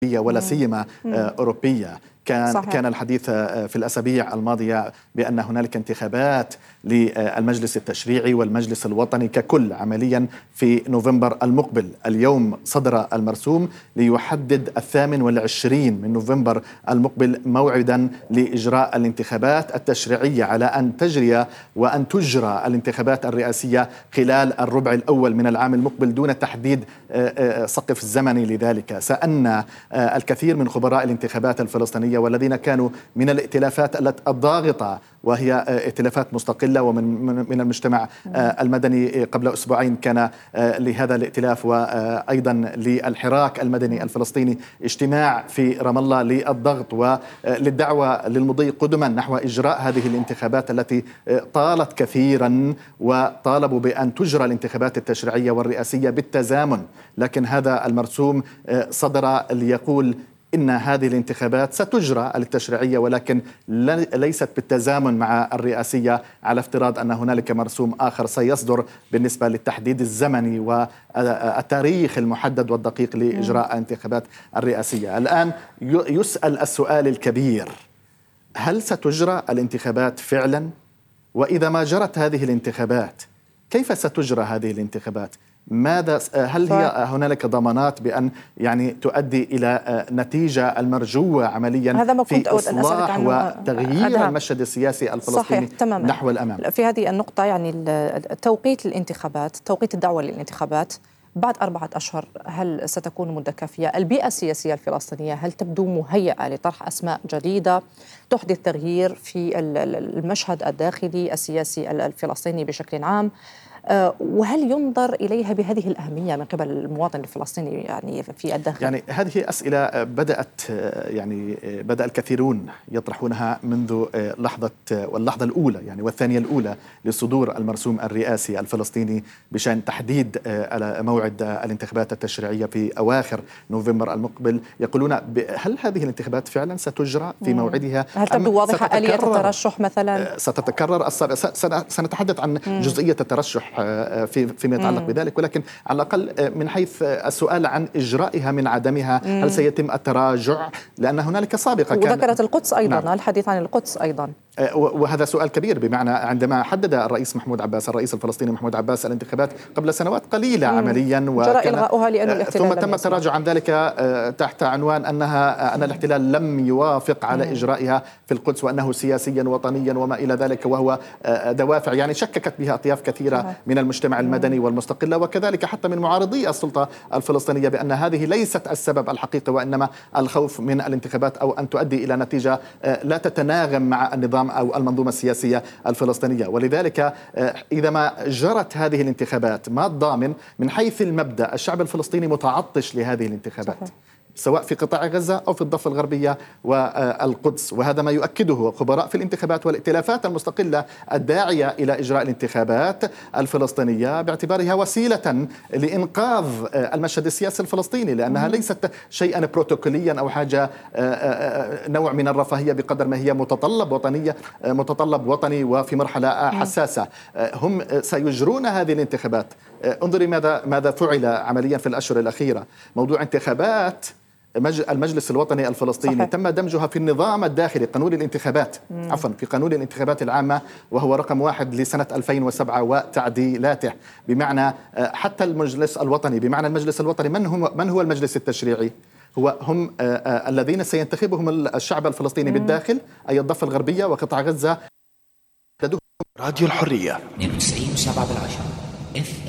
ولا سيما أوروبية. كان الحديث في الأسابيع الماضية بأن هنالك انتخابات للمجلس التشريعي والمجلس الوطني ككل عمليا في نوفمبر المقبل. اليوم صدر المرسوم ليحدد 28 من نوفمبر المقبل موعدا لإجراء الانتخابات التشريعية، على أن تجري وأن تجرى الانتخابات الرئاسية خلال الربع الأول من العام المقبل دون تحديد سقف الزمني لذلك. سألنا الكثير من خبراء الانتخابات الفلسطينية والذين كانوا من الائتلافات الضاغطة، وهي ائتلافات مستقلة، ومن المجتمع المدني. قبل أسبوعين كان لهذا الائتلاف وأيضا للحراك المدني الفلسطيني اجتماع في رام الله للضغط وللدعوة للمضي قدما نحو إجراء هذه الانتخابات التي طالت كثيرا، وطالبوا بأن تجرى الانتخابات التشريعية والرئاسية بالتزامن. لكن هذا المرسوم صدر ليقول إن هذه الانتخابات ستجرى التشريعية ولكن ليست بالتزامن مع الرئاسية، على افتراض أن هنالك مرسوم آخر سيصدر بالنسبة للتحديد الزمني والتاريخ المحدد والدقيق لإجراء الانتخابات الرئاسية. الآن يسأل السؤال الكبير: هل ستجرى الانتخابات فعلا؟ وإذا ما جرت هذه الانتخابات كيف ستجرى هذه الانتخابات؟ هل هي هنالك ضمانات بأن تؤدي إلى نتيجة المرجوة عمليا في إصلاح وتغيير المشهد السياسي الفلسطيني نحو الأمام؟ في هذه النقطة توقيت الانتخابات، توقيت الدعوة للانتخابات بعد 4 أشهر، هل ستكون مدة كافية؟ البيئة السياسية الفلسطينية هل تبدو مهيئة لطرح أسماء جديدة تحدث تغيير في المشهد الداخلي السياسي الفلسطيني بشكل عام؟ وهل ينظر إليها بهذه الأهمية من قبل المواطن الفلسطيني في الداخل؟ هذه أسئلة بدأ الكثيرون يطرحونها منذ اللحظة الأولى والثانية الأولى لصدور المرسوم الرئاسي الفلسطيني بشأن تحديد موعد الانتخابات التشريعية في أواخر نوفمبر المقبل. يقولون هل هذه الانتخابات فعلا ستجرى في موعدها؟ هل تبدو واضحة آلية الترشح مثلا؟ ستتكرر سنتحدث عن جزئية الترشح فيما يتعلق بذلك، ولكن على الأقل من حيث السؤال عن إجرائها من عدمها، هل سيتم التراجع؟ لأن هنالك سابقا وذكرت القدس أيضا، الحديث عن القدس أيضا، وهذا سؤال كبير. بمعنى عندما حدد الرئيس الفلسطيني محمود عباس الانتخابات قبل سنوات قليلة عمليا جرى إلغاؤها لأن الاحتلال ثم تم التراجع عن ذلك تحت عنوان أن الاحتلال لم يوافق على إجرائها في القدس، وأنه سياسيا وطنيا وما إلى ذلك، وهو دوافع شككت بها أطياف كثيرة من المجتمع المدني والمستقلة، وكذلك حتى من معارضي السلطة الفلسطينية، بأن هذه ليست السبب الحقيقي، وإنما الخوف من الانتخابات أو أن تؤدي إلى نتيجة لا تتناغم مع النظام أو المنظومة السياسية الفلسطينية. ولذلك إذا ما جرت هذه الانتخابات، ما الضامن من حيث المبدأ؟ الشعب الفلسطيني متعطش لهذه الانتخابات، سواء في قطاع غزة أو في الضفة الغربية والقدس، وهذا ما يؤكده خبراء في الانتخابات والائتلافات المستقلة الداعية إلى إجراء الانتخابات الفلسطينية باعتبارها وسيلة لإنقاذ المشهد السياسي الفلسطيني، لأنها ليست شيئا بروتوكوليا أو حاجة نوع من الرفاهية بقدر ما هي متطلب وطني وفي مرحلة حساسة. هم سيجرون هذه الانتخابات. انظري ماذا فعل عمليا في الأشهر الأخيرة. موضوع انتخابات المجلس الوطني الفلسطيني تم دمجها في النظام الداخلي، قانون الانتخابات في قانون الانتخابات العامة، وهو رقم 1 لسنة 2007 وتعديلاته. بمعنى حتى المجلس الوطني، بمعنى المجلس الوطني من هو المجلس التشريعي؟ هم الذين سينتخبهم الشعب الفلسطيني بالداخل، أي الضفة الغربية وقطاع غزة. راديو الحرية 92.7 FM